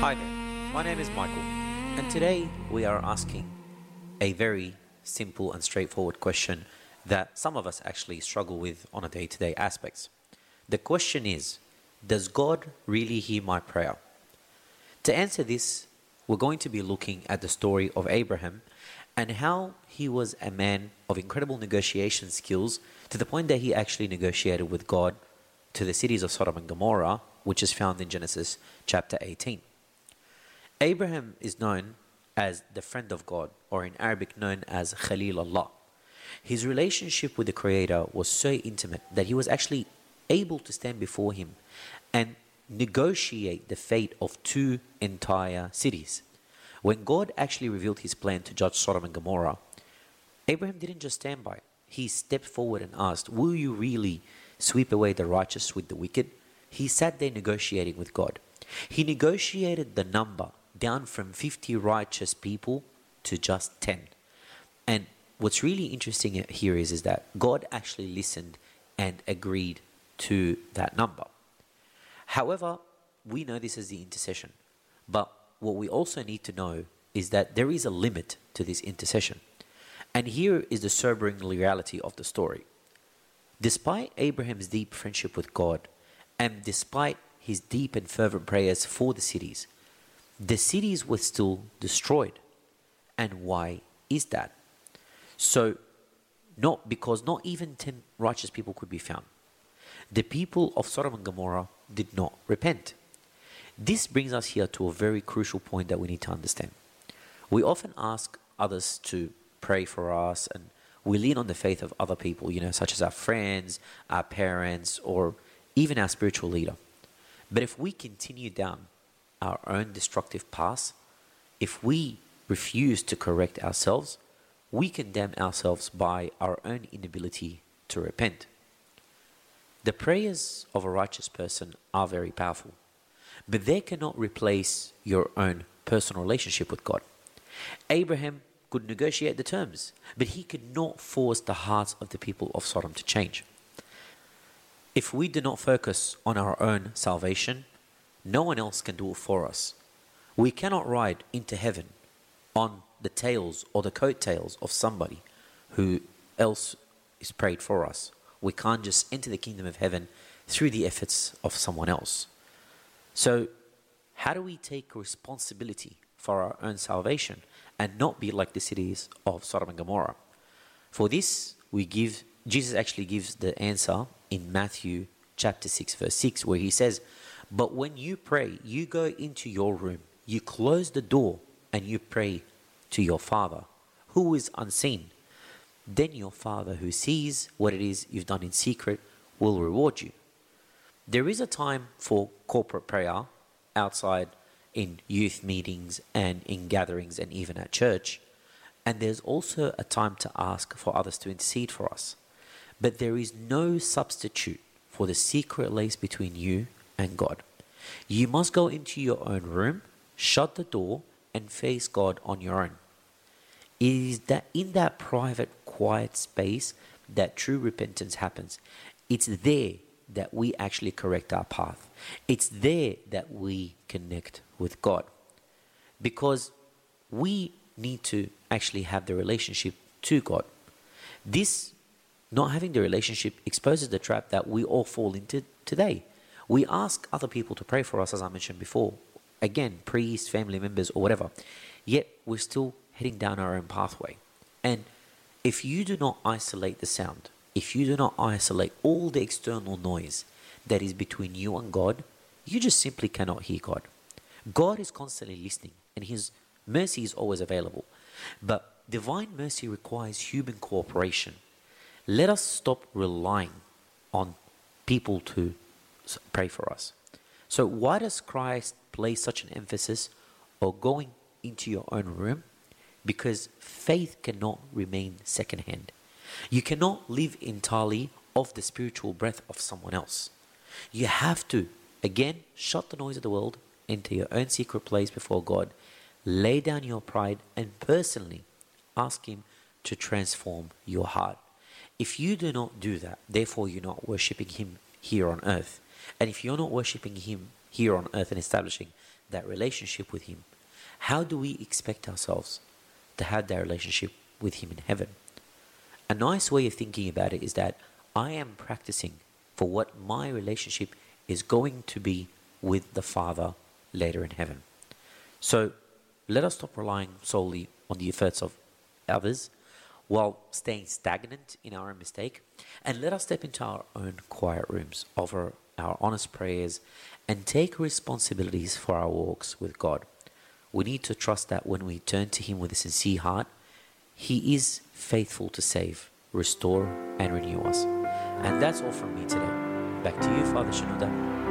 Hi there, my name is Michael, and today we are asking a very simple and straightforward question that some of us actually struggle with on a day to day aspects. The question is, does God really hear my prayer? To answer this, we're going to be looking at the story of Abraham and how he was a man of incredible negotiation skills to the point that he actually negotiated with God to the cities of Sodom and Gomorrah, which is found in Genesis chapter 18. Abraham is known as the friend of God, or in Arabic known as Khalil Allah. His relationship with the Creator was so intimate that he was actually able to stand before him and negotiate the fate of two entire cities. When God actually revealed his plan to judge Sodom and Gomorrah, Abraham didn't just stand by. He stepped forward and asked, "Will you really sweep away the righteous with the wicked?" He sat there negotiating with God. He negotiated the number down from 50 righteous people to just 10. And what's really interesting here is that God actually listened and agreed to that number. However, we know this as the intercession. But what we also need to know is that there is a limit to this intercession. And here is the sobering reality of the story. Despite Abraham's deep friendship with God, and despite his deep and fervent prayers for the cities were still destroyed. And why is that? So, not because not even 10 righteous people could be found. The people of Sodom and Gomorrah did not repent. This brings us here to a very crucial point that we need to understand. We often ask others to pray for us, and we lean on the faith of other people, such as our friends, our parents, or even our spiritual leader. But if we continue down our own destructive path, if we refuse to correct ourselves, we condemn ourselves by our own inability to repent. The prayers of a righteous person are very powerful, but they cannot replace your own personal relationship with God. Abraham could negotiate the terms, but he could not force the hearts of the people of Sodom to change. If we do not focus on our own salvation, no one else can do it for us. We cannot ride into heaven on the tails or the coattails of somebody who else is prayed for us. We can't just enter the kingdom of heaven through the efforts of someone else. So, how do we take responsibility for our own salvation and not be like the cities of Sodom and Gomorrah? For this, Jesus actually gives the answer in Matthew chapter 6, verse 6, where he says, "But when you pray, you go into your room, you close the door, and you pray to your Father, who is unseen. Then your Father, who sees what it is you've done in secret, will reward you." There is a time for corporate prayer outside in youth meetings and in gatherings and even at church. And there's also a time to ask for others to intercede for us. But there is no substitute for the secret lace between you and God. You must go into your own room, shut the door, and face God on your own. It is that in that private, quiet space that true repentance happens. It's there that we actually correct our path. It's there that we connect with God. Because we need to actually have the relationship to God. This not having the relationship exposes the trap that we all fall into today. We ask other people to pray for us, as I mentioned before. Again, priests, family members, or whatever. Yet, we're still heading down our own pathway. And if you do not isolate the sound, if you do not isolate all the external noise that is between you and God, you just simply cannot hear God. God is constantly listening, and His mercy is always available. But divine mercy requires human cooperation. Let us stop relying on people to pray for us. So why does Christ place such an emphasis on going into your own room? Because faith cannot remain secondhand. You cannot live entirely off the spiritual breath of someone else. You have to, again, shut the noise of the world, enter your own secret place before God, lay down your pride, and personally ask Him to transform your heart. If you do not do that, therefore you're not worshipping Him here on earth. And if you're not worshipping Him here on earth and establishing that relationship with Him, how do we expect ourselves to have that relationship with Him in heaven? A nice way of thinking about it is that I am practicing for what my relationship is going to be with the Father later in heaven. So let us stop relying solely on the efforts of others while staying stagnant in our own mistake, and let us step into our own quiet rooms, offer our honest prayers, and take responsibilities for our walks with God. We need to trust that when we turn to Him with a sincere heart, He is faithful to save, restore, and renew us. And that's all from me today. Back to you, Father Shenouda.